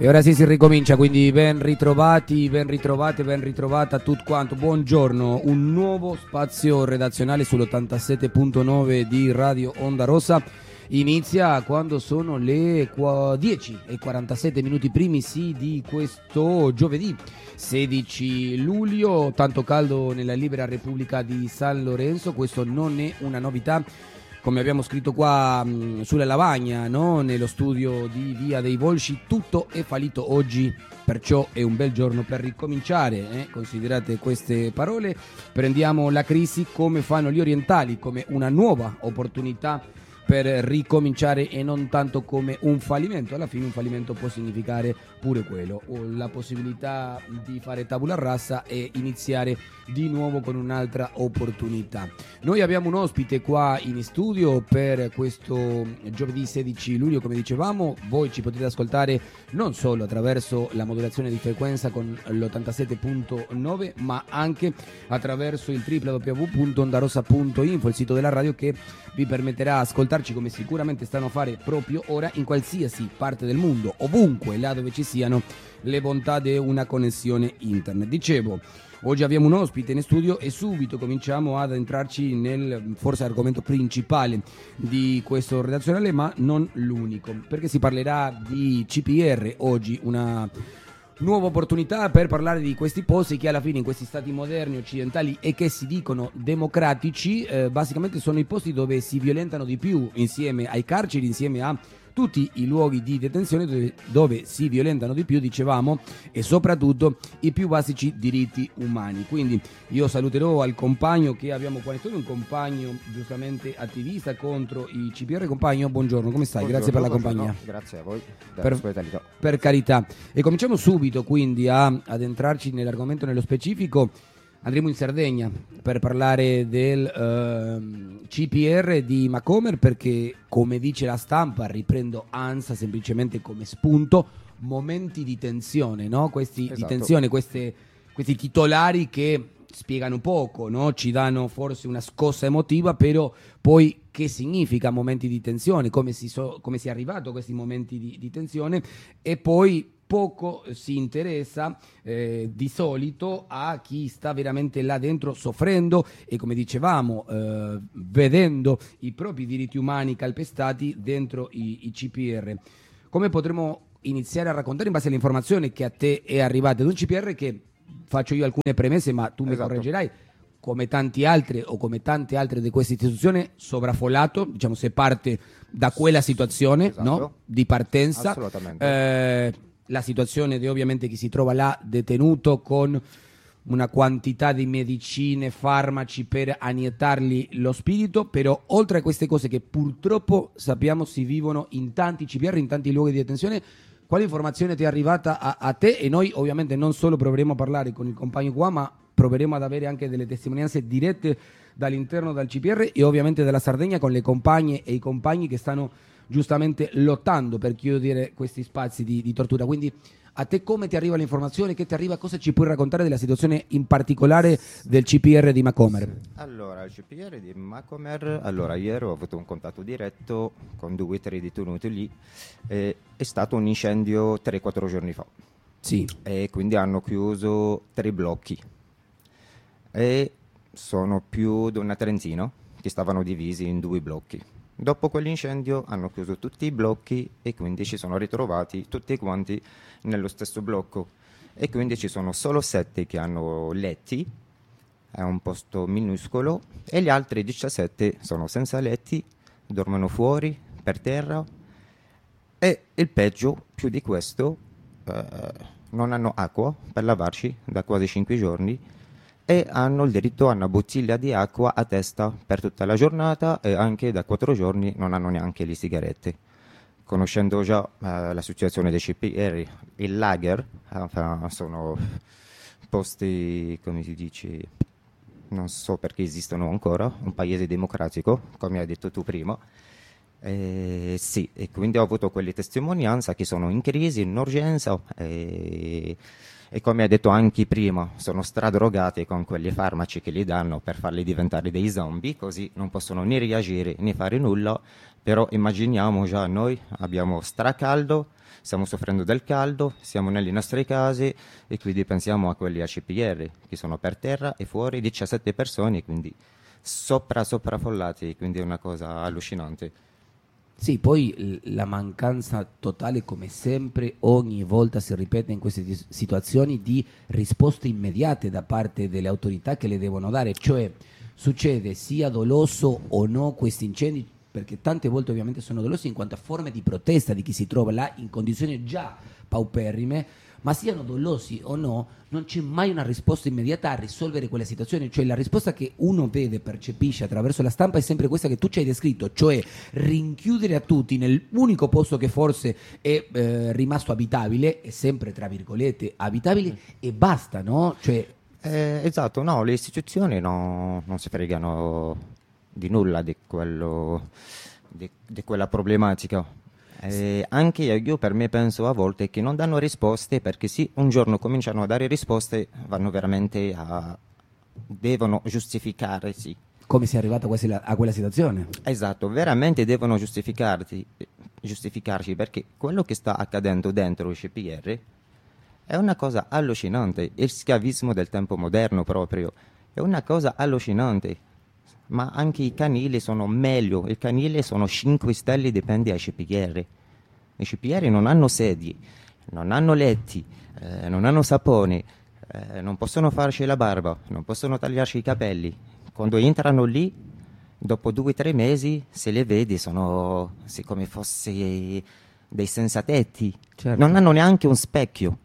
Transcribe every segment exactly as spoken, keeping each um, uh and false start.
E ora sì si ricomincia, quindi ben ritrovati, ben ritrovate, ben ritrovata a tutti quanto. Buongiorno, un nuovo spazio redazionale sull'ottantasette punto nove di Radio Onda Rossa. Inizia quando sono le dieci e quarantasette minuti primi sì di questo giovedì sedici luglio, tanto caldo nella libera Repubblica di San Lorenzo. Questo non è una novità, come abbiamo scritto qua mh, sulla lavagna, no? Nello studio di Via dei Volsci, tutto è fallito oggi, perciò è un bel giorno per ricominciare, eh? Considerate queste parole, prendiamo la crisi come fanno gli orientali, come una nuova opportunità per ricominciare e non tanto come un fallimento. Alla fine un fallimento può significare pure quello, o la possibilità di fare tabula rasa e iniziare di nuovo con un'altra opportunità. Noi abbiamo un ospite qua in studio per questo giovedì sedici luglio, come dicevamo. Voi ci potete ascoltare non solo attraverso la modulazione di frequenza con l'ottantasette punto nove, ma anche attraverso il w w w punto ondarossa punto info, il sito della radio che vi permetterà ascoltarci, come sicuramente stanno a fare proprio ora, in qualsiasi parte del mondo, ovunque, là dove ci siano le bontà di una connessione internet. Dicevo, oggi abbiamo un ospite in studio e subito cominciamo ad entrarci nel forse argomento principale di questo redazionale, ma non l'unico, perché si parlerà di C P R oggi, una nuova opportunità per parlare di questi posti che alla fine in questi stati moderni occidentali e che si dicono democratici, eh, basicamente sono i posti dove si violentano di più, insieme ai carceri, insieme a tutti i luoghi di detenzione dove, dove si violentano di più, dicevamo, e soprattutto i più basici diritti umani. Quindi io saluterò al compagno che abbiamo qua in studio, un compagno giustamente attivista contro i C P R. Compagno, buongiorno, come stai? Buongiorno, grazie per la buongiorno. compagnia. Grazie a voi della Per, ospitalità. per carità. E cominciamo subito quindi a, ad entrarci nell'argomento nello specifico. Andremo in Sardegna per parlare del uh, C P R di Macomer, perché, come dice la stampa, riprendo ANSA semplicemente come spunto, momenti di tensione, no? Questi Esatto. di tensione, queste, questi titolari che spiegano poco, no? Ci danno forse una scossa emotiva, però poi che significa momenti di tensione, come si, so, come si è arrivato a questi momenti di, di tensione, e poi poco si interessa eh, di solito a chi sta veramente là dentro soffrendo e, come dicevamo, eh, vedendo i propri diritti umani calpestati dentro i, i C P R. Come potremmo iniziare a raccontare in base all'informazione che a te è arrivata ad un C P R che, faccio io alcune premesse ma tu mi Esatto. correggerai, come tanti altri o come tante altre di queste istituzioni, sovraffollato, diciamo, se parte da quella situazione, Esatto. no? Di partenza. Assolutamente. Eh, la situazione di ovviamente chi si trova là detenuto con una quantità di medicine, farmaci per aniettargli lo spirito, però oltre a queste cose che purtroppo sappiamo si vivono in tanti C P R, in tanti luoghi di detenzione, quale informazione ti è arrivata a, a te? E noi ovviamente non solo proveremo a parlare con il compagno qua, ma proveremo ad avere anche delle testimonianze dirette dall'interno del C P R e ovviamente della Sardegna, con le compagne e i compagni che stanno giustamente lottando per chiudere questi spazi di, di tortura. Quindi a te come ti arriva l'informazione, che ti arriva, cosa ci puoi raccontare della situazione in particolare del C P R di Macomer? Allora, il C P R di Macomer, allora ieri ho avuto un contatto diretto con due o tre detenuti lì, eh, è stato un incendio tre quattro giorni fa. Sì. E quindi hanno chiuso tre blocchi e sono più di una trentina che stavano divisi in due blocchi. Dopo quell'incendio hanno chiuso tutti i blocchi e quindi ci sono ritrovati tutti quanti nello stesso blocco, e quindi ci sono solo sette che hanno letti, è un posto minuscolo, e gli altri diciassette sono senza letti, dormono fuori, per terra, e il peggio, più di questo, eh, non hanno acqua per lavarci da quasi cinque giorni, e hanno il diritto a una bottiglia di acqua a testa per tutta la giornata, e anche da quattro giorni non hanno neanche le sigarette. Conoscendo già eh, la situazione dei C P R, il lager, eh, sono posti, come si dice, non so perché esistono ancora, un paese democratico, come hai detto tu prima. Eh, sì, e quindi ho avuto quelle testimonianze che sono in crisi, in urgenza, e e come hai detto anche prima, sono stradrogati con quegli farmaci che gli danno per farli diventare dei zombie, così non possono né reagire né fare nulla, però immaginiamo già noi abbiamo stracaldo, stiamo soffrendo del caldo, siamo nelle nostre case e quindi pensiamo a quelli a C P R che sono per terra e fuori diciassette persone, quindi sopra sopraffollati, quindi è una cosa allucinante. Sì, poi la mancanza totale, come sempre, ogni volta si ripete in queste situazioni, di risposte immediate da parte delle autorità che le devono dare, cioè succede sia doloso o no questi incendi, perché tante volte ovviamente sono dolosi in quanto a forme di protesta di chi si trova là in condizioni già pauperrime, ma siano dolosi o no, non c'è mai una risposta immediata a risolvere quella situazione, cioè la risposta che uno vede, percepisce attraverso la stampa è sempre questa che tu ci hai descritto, cioè rinchiudere a tutti nell'unico posto che forse è eh, rimasto abitabile, è sempre tra virgolette abitabile, e basta, no? Cioè, eh, esatto, no, le istituzioni no, non si fregano di nulla di quello, di, di quella problematica. Eh, anche io per me penso a volte che non danno risposte, perché sì, un giorno cominciano a dare risposte, vanno veramente a devono giustificare, sì. Come si è arrivato a, questa, a quella situazione? Esatto, veramente devono giustificarsi, giustificarci, perché quello che sta accadendo dentro i C P R è una cosa allucinante, il schiavismo del tempo moderno proprio, è una cosa allucinante. Ma anche i canili sono meglio, i canili sono cinque stelle, dipende dai C P R. I C P R non hanno sedie, non hanno letti, eh, non hanno sapone, eh, non possono farci la barba, non possono tagliarci i capelli. Quando entrano lì, dopo due o tre mesi, se le vedi, sono sì, come fossi dei senzatetti. Certo. Non hanno neanche un specchio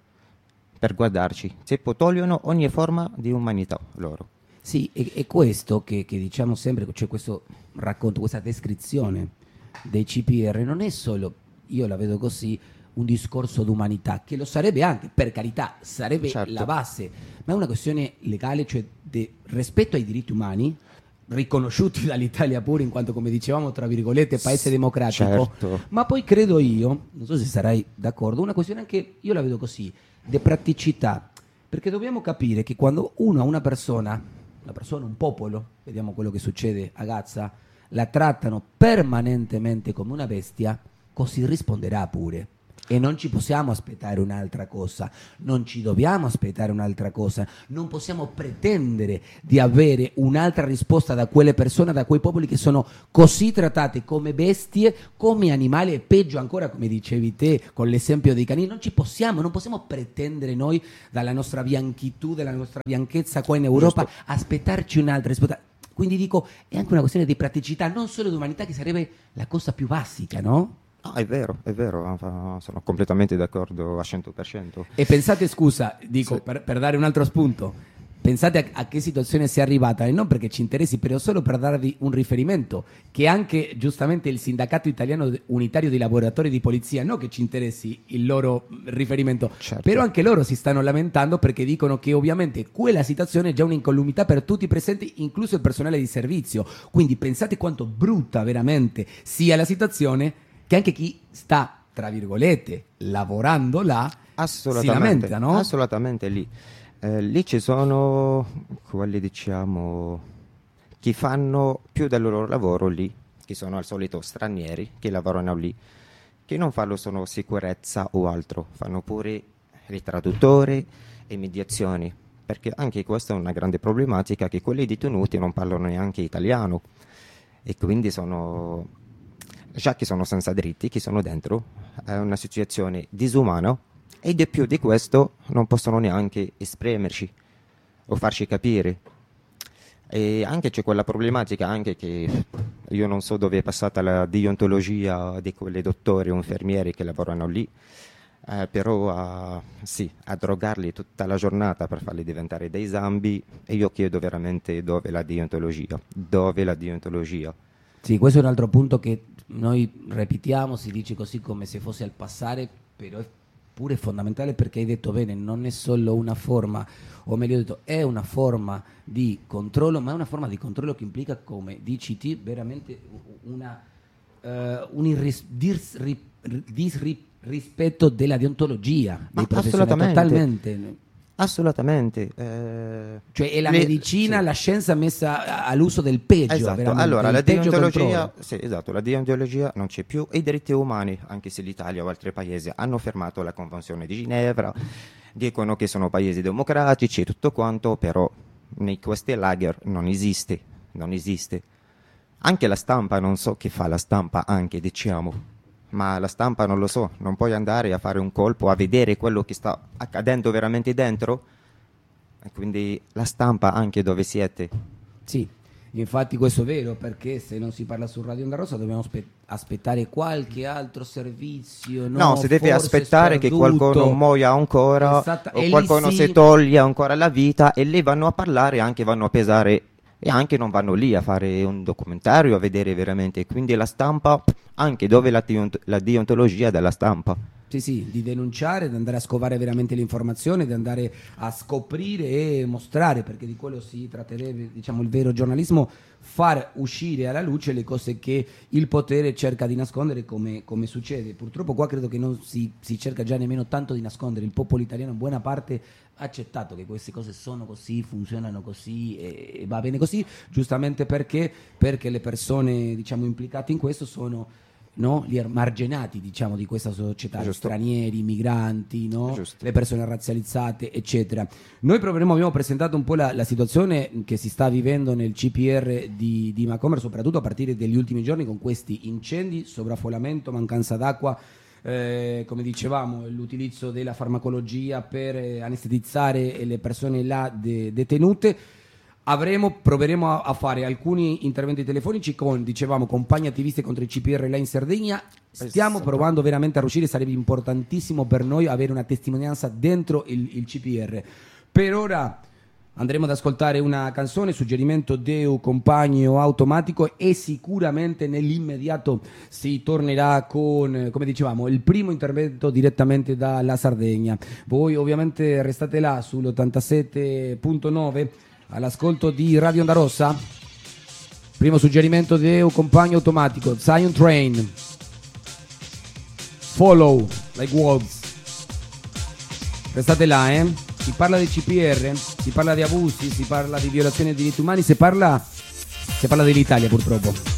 per guardarci. Tipo, togliono ogni forma di umanità loro. Sì, è, è questo che, che diciamo sempre, cioè questo racconto, questa descrizione dei C P R non è solo, io la vedo così, un discorso d'umanità, che lo sarebbe anche, per carità, sarebbe certo. la base, ma è una questione legale, cioè di rispetto ai diritti umani, riconosciuti dall'Italia pure in quanto, come dicevamo, tra virgolette, paese democratico, certo. Ma poi credo io, non so se sarai d'accordo, una questione anche, io la vedo così, di praticità, perché dobbiamo capire che quando uno a una persona, una persona, un popolo, vediamo quello che succede a Gaza, la trattano permanentemente come una bestia, così risponderà pure. E non ci possiamo aspettare un'altra cosa, non ci dobbiamo aspettare un'altra cosa, non possiamo pretendere di avere un'altra risposta da quelle persone, da quei popoli che sono così trattati come bestie, come animali, e peggio ancora, come dicevi te con l'esempio dei canini. Non ci possiamo, non possiamo pretendere noi dalla nostra bianchitù, dalla nostra bianchezza qua in Europa, giusto, aspettarci un'altra risposta. Quindi dico, è anche una questione di praticità, non solo di umanità, che sarebbe la cosa più basica, no? No, è vero, è vero, sono completamente d'accordo a cento per cento. E pensate, scusa, dico, sì. per, per dare un altro spunto, pensate a, a che situazione si è arrivata, e non perché ci interessi, però solo per darvi un riferimento, che anche giustamente il sindacato italiano unitario di lavoratori di polizia, non che ci interessi il loro riferimento, certo, però anche loro si stanno lamentando perché dicono che ovviamente quella situazione è già un'incolumità per tutti i presenti, incluso il personale di servizio. Quindi pensate quanto brutta veramente sia la situazione, che anche chi sta, tra virgolette, lavorando là si lamenta, no? Assolutamente lì. Eh, lì ci sono quelli, diciamo, che fanno più del loro lavoro lì, che sono al solito stranieri che lavorano lì, che non fanno solo sicurezza o altro, fanno pure il traduttore e mediazioni, perché anche questa è una grande problematica, che quelli detenuti non parlano neanche italiano e quindi sono... già che sono senza diritti, che sono dentro, è una situazione disumana, e di più di questo non possono neanche esprimerci o farci capire. E anche c'è quella problematica anche che io non so dove è passata la deontologia di quei dottori o infermieri che lavorano lì, eh, però a, sì, a drogarli tutta la giornata per farli diventare dei zombie, e io chiedo veramente dove la deontologia, dove la deontologia. Sì, questo è un altro punto che noi ripetiamo, si dice così come se fosse al passare, però è pure fondamentale, perché hai detto bene, non è solo una forma, o meglio detto, è una forma di controllo, ma è una forma di controllo che implica, come dici te, veramente una uh, un irris, disri, disri, rispetto della deontologia dei Ma professionisti, assolutamente. totalmente. Assolutamente. eh, Cioè è la le- medicina, sì. la scienza messa a- all'uso del peggio, Esatto, veramente, allora il la peggio deontologia, controllo. sì, esatto, la deontologia non c'è più e i diritti umani, anche se l'Italia o altri paesi hanno firmato la Convenzione di Ginevra, dicono che sono paesi democratici e tutto quanto, però nei questi lager non esiste, non esiste. Anche la stampa, non so che fa la stampa anche, diciamo, ma la stampa non lo so, non puoi andare a fare un colpo, a vedere quello che sta accadendo veramente dentro? E quindi la stampa anche dove siete? Sì, infatti questo è vero, perché se non si parla su Radio Onda Rossa dobbiamo aspe- aspettare qualche altro servizio. No, No, si deve forse aspettare che sperduto. qualcuno muoia ancora Esatta- o e lì qualcuno sì. si toglie ancora la vita e lì vanno a parlare, anche vanno a pesare e anche non vanno lì a fare un documentario, a vedere veramente. Quindi la stampa, anche dove la, deont- la deontologia della stampa. Sì, sì, di denunciare, di andare a scovare veramente l'informazione, di andare a scoprire e mostrare, perché di quello si tratterebbe, diciamo, il vero giornalismo, far uscire alla luce le cose che il potere cerca di nascondere, come, come succede. Purtroppo qua credo che non si, si cerca già nemmeno tanto di nascondere, il popolo italiano in buona parte ha accettato che queste cose sono così, funzionano così e, e va bene così, giustamente perché, perché le persone, diciamo, implicate in questo sono... no? Gli emarginati, diciamo, di questa società, gli Giusto. stranieri, i migranti, no? Giusto. Le persone razzializzate, eccetera. Noi proveremo, abbiamo presentato un po' la, la situazione che si sta vivendo nel C P R di, di Macomer, soprattutto a partire dagli ultimi giorni, con questi incendi, sovraffollamento, mancanza d'acqua, eh, come dicevamo, l'utilizzo della farmacologia per eh, anestetizzare le persone là de- detenute. Avremo, proveremo a, a fare alcuni interventi telefonici con, dicevamo, compagni attivisti contro i C P R là in Sardegna. Stiamo Esatto. provando veramente a riuscire, sarebbe importantissimo per noi avere una testimonianza dentro il, il C P R. Per ora andremo ad ascoltare una canzone, suggerimento Deu Compagno Automatico, e sicuramente nell'immediato si tornerà con, come dicevamo, il primo intervento direttamente dalla Sardegna. Voi ovviamente restate là sull'ottantasette punto nove all'ascolto di Radio Onda Rossa. Primo suggerimento Deu Compagno Automatico, Zion Train, Follow Like Wolves. Restate là, eh. Si parla di C P R, si parla di abusi, si parla di violazione dei diritti umani, si parla, si parla dell'Italia purtroppo.